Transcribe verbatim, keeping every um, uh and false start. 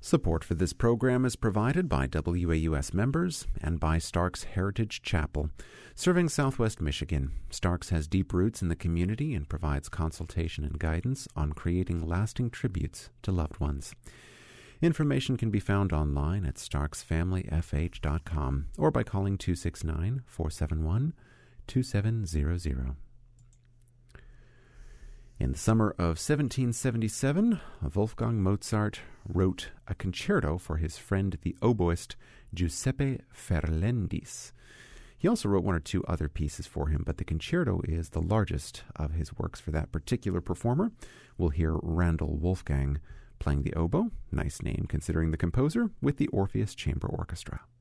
Support for this program is provided by W A U S members and by Starks Heritage Chapel. Serving Southwest Michigan, Starks has deep roots in the community and provides consultation and guidance on creating lasting tributes to loved ones. Information can be found online at starks family f h dot com or by calling two six nine, four seven one, two seven zero zero. In the summer of seventeen seventy-seven, Wolfgang Mozart wrote a concerto for his friend the oboist Giuseppe Ferlendis. He also wrote one or two other pieces for him, but the concerto is the largest of his works for that particular performer. We'll hear Randall Wolfgang playing the oboe, nice name considering the composer, with the Orpheus Chamber Orchestra.